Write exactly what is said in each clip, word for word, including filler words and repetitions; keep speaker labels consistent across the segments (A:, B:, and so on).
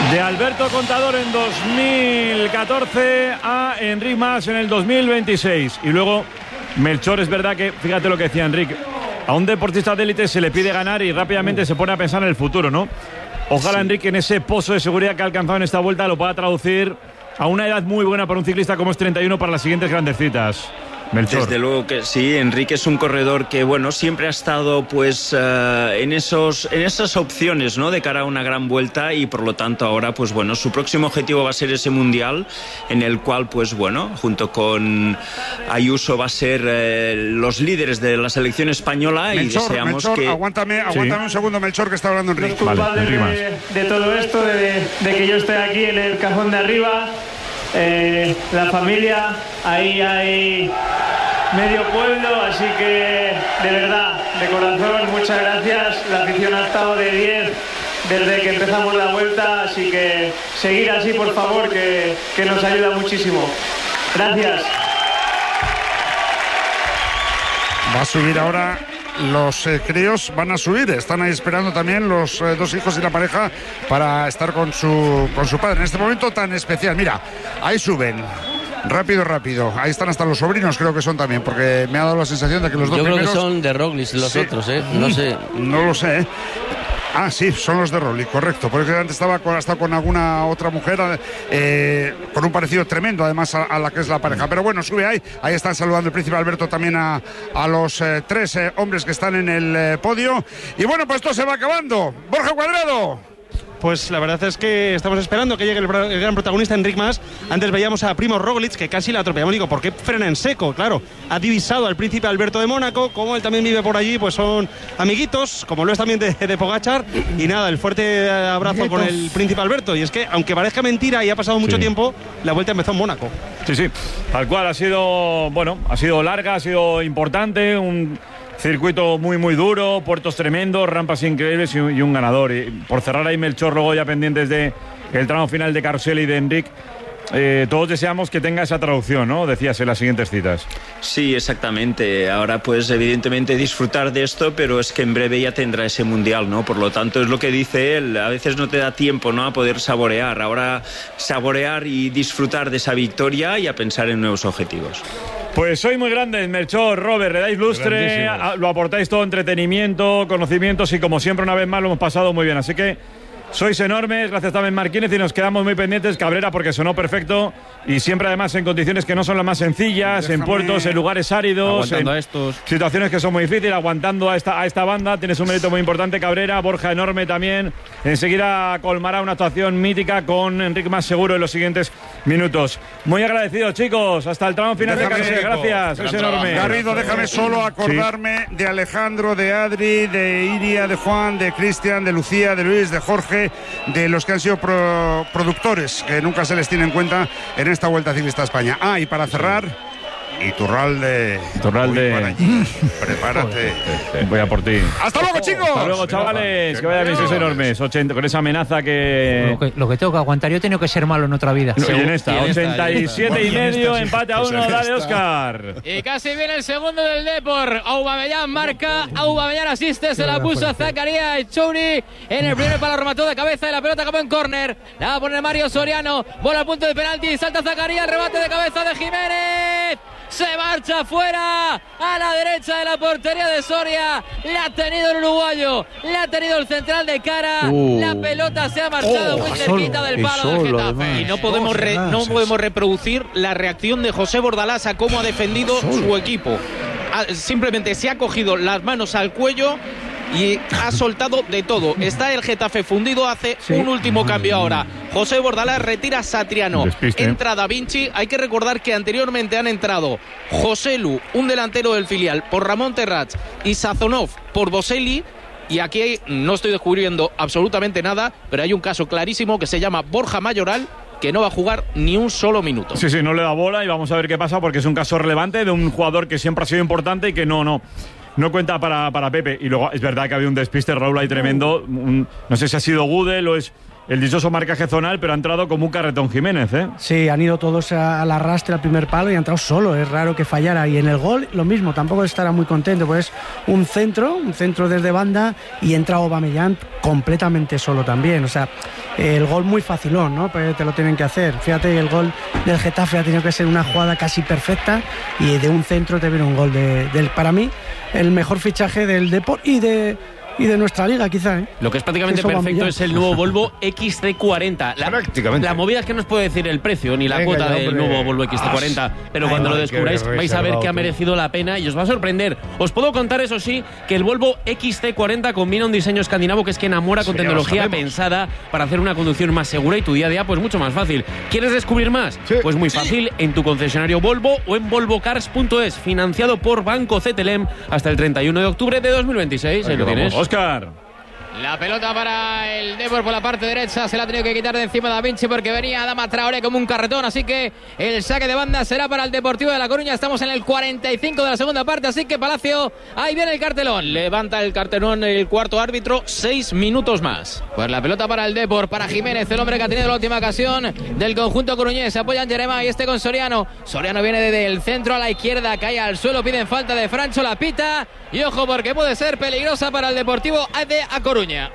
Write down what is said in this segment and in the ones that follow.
A: De Alberto Contador en dos mil catorce a Enric Mas en el dos mil veintiséis. Y luego Melchor, es verdad que, fíjate lo que decía Enric, a un deportista de élite se le pide ganar y rápidamente se pone a pensar en el futuro, ¿no? Ojalá, sí. Enrique, en ese pozo de seguridad que ha alcanzado en esta vuelta lo pueda traducir a una edad muy buena para un ciclista como es treinta y uno para las siguientes grandes citas. Melchor.
B: Desde luego que sí, Enrique es un corredor que, bueno, siempre ha estado pues uh, en esos en esas opciones, ¿no?, de cara a una gran vuelta, y por lo tanto ahora, pues bueno, su próximo objetivo va a ser ese mundial, en el cual, pues bueno, junto con Ayuso va a ser eh, los líderes de la selección española. Melchor, y deseamos
C: Melchor,
B: que...
C: aguántame, aguántame sí. un segundo, Melchor, que está hablando Enrique.
D: Los culpables vale, de, de todo esto, de, de que yo esté aquí en el cajón de arriba. Eh, la familia, ahí hay medio pueblo, así que de verdad, de corazón, muchas gracias. La afición ha estado de diez desde que empezamos la vuelta, así que seguir así, por favor, que, que nos ayuda muchísimo. Gracias.
C: Va a subir ahora. Los eh, críos van a subir, están ahí esperando también los eh, dos hijos y la pareja para estar con su, con su padre en este momento tan especial. Mira, ahí suben. Rápido, rápido. Ahí están hasta los sobrinos, creo que son también, porque me ha dado la sensación de que los dos
E: Yo creo
C: primeros...
E: que son de Roglic los sí. otros, ¿eh? No sé.
C: No lo sé, ¿eh? Ah, sí, son los de Roglic, correcto. Porque antes estaba con, hasta con alguna otra mujer eh, con un parecido tremendo, además, a, a la que es la pareja. Pero bueno, sube ahí. Ahí están saludando el príncipe Alberto también a, a los eh, tres eh, hombres que están en el eh, podio. Y bueno, pues esto se va acabando. Borja Cuadrado.
F: Pues la verdad es que estamos esperando que llegue el, el gran protagonista, Enric Mas. Antes veíamos a Primož Roglic, que casi la atropellamos. Digo, ¿por qué frena en seco? Claro, ha divisado al príncipe Alberto de Mónaco. Como él también vive por allí, pues son amiguitos, como lo es también de, de Pogačar. Y nada, el fuerte abrazo con el príncipe Alberto. Y es que, aunque parezca mentira y ha pasado mucho sí. tiempo, la vuelta empezó en Mónaco.
A: Sí, sí, tal cual. Ha sido, bueno, ha sido larga, ha sido importante, un circuito muy muy duro, puertos tremendos, rampas increíbles y, y un ganador. Y por cerrar ahí, Melchor, luego ya pendientes de el tramo final de Carusel y de Enric, eh, todos deseamos que tenga esa traducción, ¿no? Decías en las siguientes citas.
B: Sí, exactamente. Ahora pues evidentemente disfrutar de esto, pero es que en breve ya tendrá ese mundial, ¿no? Por lo tanto, es lo que dice él, a veces no te da tiempo, ¿no?, a poder saborear. Ahora saborear y disfrutar de esa victoria y a pensar en nuevos objetivos.
A: Pues sois muy grandes, Melchor, Robert, le dais lustre, a, lo aportáis todo entretenimiento, conocimientos y como siempre una vez más lo hemos pasado muy bien, así que sois enormes, gracias también Marquínez, y nos quedamos muy pendientes, Cabrera, porque sonó perfecto y siempre además en condiciones que no son las más sencillas, Déjame... en puertos, en lugares áridos, en
G: a estos.
A: situaciones que son muy difíciles, aguantando a esta, a esta banda. Tienes un mérito muy importante, Cabrera. Borja, enorme también. Enseguida colmará una actuación mítica con Enric Mas seguro en los siguientes minutos. Muy agradecidos, chicos, hasta el tramo final déjame de Carusel. Gracias, sois enormes.
C: Garrido, déjame solo acordarme sí. de Alejandro, de Adri, de Iria, de Juan, de Cristian, de Lucía, de Luis, de Jorge, de los que han sido pro, productores, que nunca se les tiene en cuenta en esta Vuelta Ciclista a España. Ah, y para cerrar, Iturralde.
A: Iturralde.
C: Prepárate.
A: Voy a por ti.
C: ¡Hasta luego, chicos!
A: Hasta luego, chavales. Que vayan bien, sois enormes. ochenta, con esa amenaza que...
H: Lo, que... lo que tengo que aguantar, yo he tenido que ser malo en otra vida.
A: No, y en esta, ochenta y siete y medio, empate a uno, dale, Óscar.
I: Y casi viene el segundo del Depor. Aubameyang marca, Aubameyang asiste, se la puso a Zakaria Echouri en el primer palo, remató de cabeza y la pelota acabó en córner. La va a poner Mario Soriano, bola al punto de penalti, salta Zakaria, el remate de cabeza de Jiménez. Se marcha fuera a la derecha de la portería de Soria. La ha tenido el uruguayo, la ha tenido el central de cara. Uh. La pelota se ha marchado oh, muy cerquita solo, del palo solo, del Getafe.
G: Además. Y no podemos, re, no podemos reproducir la reacción de José Bordalás a cómo ha defendido solo. su equipo. Simplemente se ha cogido las manos al cuello y ha soltado de todo. Está el Getafe fundido, hace sí. un último cambio ahora. José Bordalás retira a Satriano, Despiste. entra Da Vinci. Hay que recordar que anteriormente han entrado José Lu, un delantero del filial, por Ramón Terrats, y Sazonov por Boselli. Y aquí no estoy descubriendo absolutamente nada, pero hay un caso clarísimo que se llama Borja Mayoral, que no va a jugar ni un solo minuto.
A: Sí, sí, no le da bola y vamos a ver qué pasa, porque es un caso relevante de un jugador que siempre ha sido importante y que no, no... No cuenta para, para Pepe. Y luego es verdad que ha habido un despiste, Raúl, ahí tremendo. Un, no sé si ha sido Gudel o es el dichoso marcaje zonal, pero ha entrado como un carretón Jiménez, ¿eh?
J: Sí, han ido todos a, al arrastre al primer palo y ha entrado solo. Es raro que fallara. Y en el gol, lo mismo, tampoco estará muy contento, pues un centro, un centro desde banda y entra Aubameyang completamente solo también. O sea, el gol muy facilón, ¿no? Pues te lo tienen que hacer. Fíjate, el gol del Getafe ha tenido que ser una jugada casi perfecta y de un centro te viene un gol de, del, para mí, el mejor fichaje del Depor y de... y de nuestra liga, quizá, ¿eh?
K: Lo que es prácticamente
J: Eso
K: perfecto es el nuevo Volvo X C cuarenta. La,
L: prácticamente.
K: La movida es que no os puede decir el precio ni la
L: Venga,
K: cuota
L: ya,
K: del
L: hombre.
K: nuevo Volvo X C cuarenta, pero
L: Ay,
K: cuando
L: ay,
K: lo descubráis
L: qué
K: vais a ver que ha
L: reservado,
K: merecido la pena y os va a sorprender. Os puedo contar, eso sí, que el Volvo X C cuarenta combina un diseño escandinavo que es que enamora con
L: Sí, ya lo
K: tecnología
L: sabemos.
K: pensada para hacer una conducción más segura y tu día a día pues mucho más fácil. ¿Quieres descubrir más?
L: Sí.
K: Pues muy fácil, en tu concesionario Volvo o en volvocars punto es, financiado por Banco C T L M hasta el treinta y uno de octubre de dos mil veintiséis. Ahí lo tienes.
A: Óscar.
I: La pelota para el Depor por la parte derecha. Se la ha tenido que quitar de encima Da Vinci porque venía Adama Traoré como un carretón. Así que el saque de banda será para el Deportivo de La Coruña. Estamos en el cuarenta y cinco de la segunda parte. Así que Palacio, ahí viene el cartelón.
G: Levanta el cartelón el cuarto árbitro. Seis minutos más.
I: Pues la pelota para el Depor, para Jiménez, el hombre que ha tenido la última ocasión del conjunto coruñés. Se apoya en Jeremá y este con Soriano. Soriano viene desde el centro a la izquierda, cae al suelo, piden falta de Francho, la pita. Y ojo porque puede ser peligrosa para el Deportivo de A Coruña.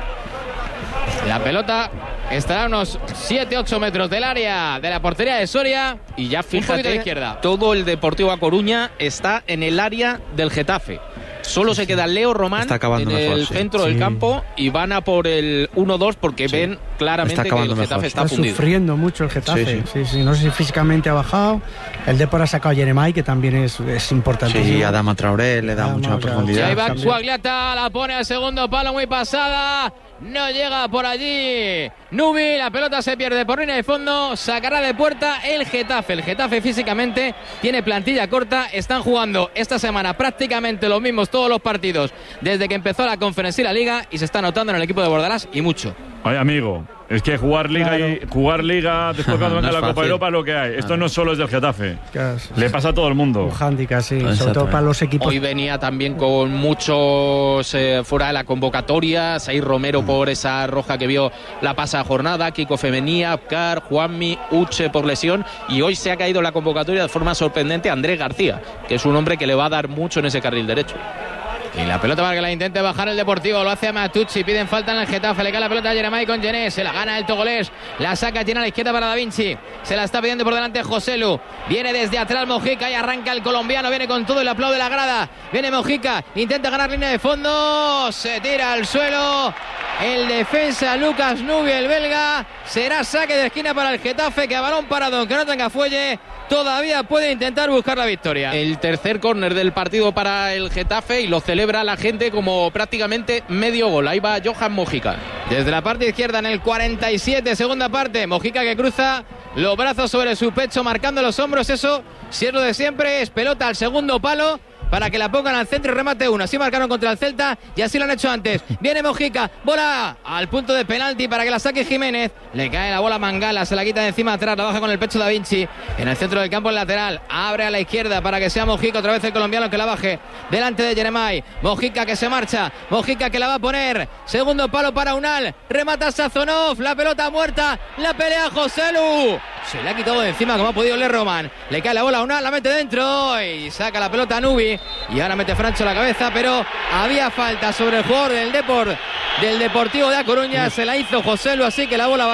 I: La pelota estará a unos siete ocho metros del área de la portería de Soria.
G: Y ya
I: Un poquito
G: fíjate,
I: de izquierda.
G: todo el Deportivo A Coruña está en el área del Getafe. Solo se queda Leo Román
M: Está acabando
G: en
M: mejor,
G: el
M: sí.
G: centro
J: Sí.
G: del campo y van a por el uno dos porque
M: Sí.
G: ven claramente
M: Está
G: que el
M: acabando
G: Getafe
M: mejor.
G: está
J: Está
G: fundido.
J: sufriendo mucho el Getafe.
M: Sí,
J: Sí, sí. No sé si físicamente ha bajado. El Depor ha sacado a Jeremai, que también es, es importantísimo.
M: Sí, Adama Traoré le da
J: Adama,
M: mucha
J: o sea,
I: Y
M: profundidad.
I: ahí va
J: también.
I: Chuagliata, la pone al segundo palo, muy pasada. No llega por allí Nubi, la pelota se pierde por línea de fondo. Sacará de puerta el Getafe. El Getafe físicamente tiene plantilla corta. Están jugando esta semana prácticamente los mismos todos los partidos desde que empezó la Conference y la Liga, y se está notando en el equipo de Bordalás y mucho.
A: Ay, amigo, es que jugar liga
J: Claro.
A: y jugar liga después cuando
M: No
A: venga
M: es
A: la Copa
M: fácil.
A: Europa es lo que hay. Esto no solo es del Getafe.
J: Claro,
A: Le pasa a todo el mundo.
J: un hándicap, sí, sobre todo
M: Exactamente.
J: para los equipos.
G: Hoy venía también con muchos eh, fuera de la convocatoria. Said Romero por esa roja que vio la pasada jornada. Kiko Femenía, Abkar, Juanmi, Uche por lesión. Y hoy se ha caído en la convocatoria de forma sorprendente Andrés García, que es un hombre que le va a dar mucho en ese carril derecho.
I: Y la pelota para que la intente bajar el Deportivo. Lo hace a Matucci. Piden falta en el Getafe. Le cae la pelota a Jeremai con Gené. Se la gana el togolés. La saca, tiene a la izquierda para Da Vinci. Se la está pidiendo por delante Joselu. Viene desde atrás Mojica y arranca el colombiano. Viene con todo y le aplaude la grada. Viene Mojica. Intenta ganar línea de fondo. Se tira al suelo. El defensa Lucas Nubi, el belga. Será saque de esquina para el Getafe, que a balón parado, aunque no tenga fuelle, todavía puede intentar buscar la victoria.
G: El tercer córner del partido para el Getafe y lo celebra la gente como prácticamente medio gol. Ahí va Johan Mojica.
I: Desde la parte izquierda en el cuarenta y siete, segunda parte. Mojica que cruza los brazos sobre su pecho, marcando los hombros. Eso, si es lo de siempre, es pelota al segundo palo para que la pongan al centro y remate uno. Así marcaron contra el Celta y así lo han hecho antes. Viene Mojica, bola al punto de penalti para que la saque Jiménez. Le cae la bola a Mangala, se la quita de encima atrás, la baja con el pecho Da Vinci. En el centro del campo, el lateral, abre a la izquierda para que sea Mojica, otra vez el colombiano que la baje delante de Jeremai. Mojica que se marcha, Mojica que la va a poner. Segundo palo para Unal, remata Sazonov, la pelota muerta, la pelea Joselu. Se le ha quitado de encima como ha podido Le Roman. Le cae la bola a Unal, la mete dentro y saca la pelota a Nubi. Y ahora mete Francho la cabeza, pero había falta sobre el jugador del Depor, del Deportivo de A Coruña. Se la hizo Joselu, así que la bola va